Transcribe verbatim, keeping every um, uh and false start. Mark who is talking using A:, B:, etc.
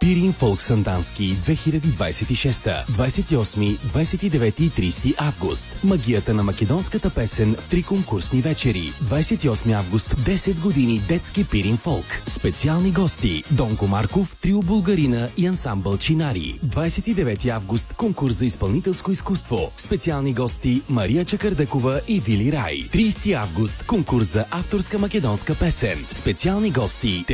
A: Пирин Фолк Сандански две хиляди двадесет и шеста, двадесет и осми, двадесет и девети и тридесети август. Магията на македонската песен в три конкурсни вечери. двадесет и осми август, десет години детски Пирин Фолк. Специални гости: Донко Марков, Трио Булгарина и ансамбъл Чинари. двадесет и девети август, конкурс за изпълнителско изкуство. Специални гости: Мария Чакърдъкова и Вили Рай. тридесети август, конкурс за авторска македонска песен. Специални гости: